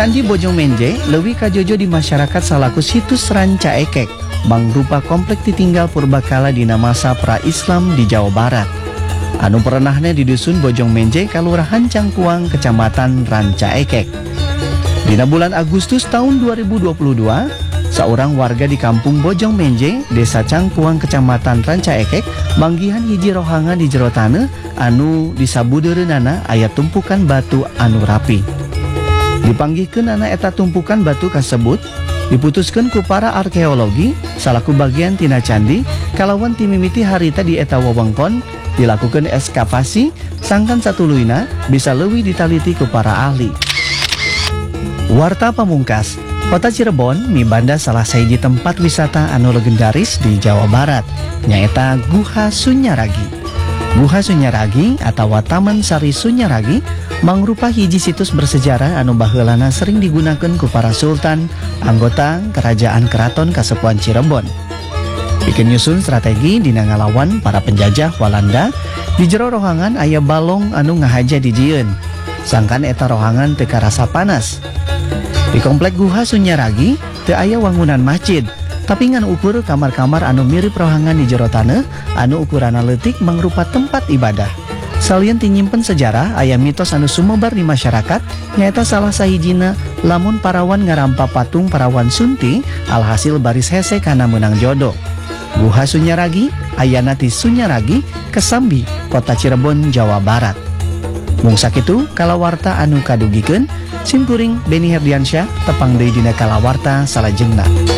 Candi Bojongmenje leuwih kajojo di masyarakat salaku situs ranca ekek, mangrupa komplek ditinggal purbakala dina masa pra-Islam di Jawa Barat. Anu perenahna di dusun Bojongmenje, Kalurahan Cangkuang, Kecamatan Ranca Ekek. Dina bulan Agustus tahun 2022, seorang warga di kampung Bojongmenje, Desa Cangkuang, Kecamatan Ranca Ekek, manggihan hiji rohangan di jero taneuh anu disabudereunana aya tumpukan batu anu rapi. Dipanggihkeun ana eta tumpukan batu kasebut, diputuskeun ku para arkeologi salaku bagian tina candi kalawan ti mimiti harita di eta wewengkon dilakukan eskavasi sangkan satuluina bisa leuwih ditaliti ku para ahli. Warta pamungkas, Kota Cirebon mibanda salah sahiji tempat wisata anu legendaris di Jawa Barat, nyaeta Guha Sunyaragi. Guha Sunyaragi atau Taman Sari Sunyaragi mangrupa hiji situs bersejarah anu baheulana sering digunakan ku para sultan, anggota kerajaan keraton Kasepuhan Cirebon. Bikin nyusun strategi dina ngalawan para penjajah Walanda. Di jero rohangan aya balong anu ngahaja di jieun, sangkan eta rohangan teu karasa panas. Di komplek Guha Sunyaragi teu aya wangunan masjid, tapi ngan ukur kamar-kamar anu mirip rohangan di jero taneuh anu ukurana leutik mangrupa tempat ibadah. Salieun ti nyimpen sejarah aya mitos anu sumebar di masyarakat, nyaeta salah sahijina lamun parawan ngarampa patung parawan Sunti alhasil baris hese kana meunang jodoh. Guha Sunyaragi ayana ti Sunyaragi, Kesambi, Kota Cirebon, Jawa Barat. Mung sakitu kalawarta anu kadugikeun, simkuring Beni Herdiansyah tepang deui dina kalawarta salajengna.